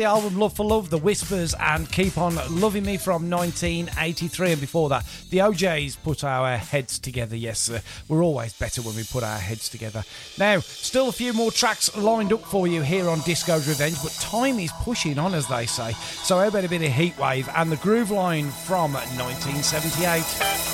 The album Love for Love, The Whispers, and Keep On Loving Me from 1983. And before that, the OJs put our heads together. Yes, sir. We're always better when we put our heads together. Now, still a few more tracks lined up for you here on Disco's Revenge, but time is pushing on, as they say. So how about a bit of Heatwave and the Groove Line from 1978?